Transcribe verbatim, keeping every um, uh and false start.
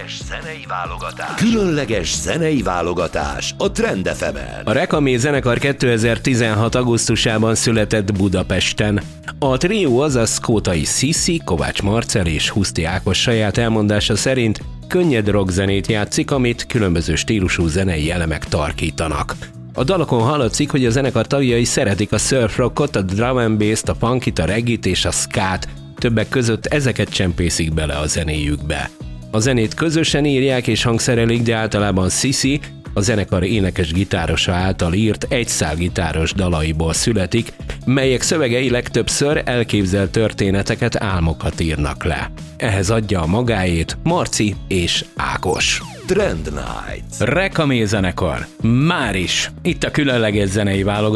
Különleges zenei válogatás. Különleges zenei válogatás a Trend ef emen. A Rekamé zenekar kétezer-tizenhat. augusztusában született Budapesten. A trió, azaz Kótai Sziszi, Kovács Marcell és Huszti Ákos saját elmondása szerint könnyed rockzenét játszik, amit különböző stílusú zenei elemek tarkítanak. A dalokon hallatszik, hogy a zenekar tagjai szeretik a surf rockot, a drum and bass-t, a punkit, a reggae-t és a skát, többek között ezeket csempészik bele a zenéjükbe. A zenét közösen írják és hangszerelik, de általában Sziszi, a zenekar énekes-gitárosa által írt egyszálgitáros dalaiból születik, melyek szövegei legtöbbször elképzelt történeteket, álmokat írnak le. Ehhez adja a magáét Marci és Ákos. Trend Night. Rekamé zenekar. Máris. Itt a különleges zenei válogatás.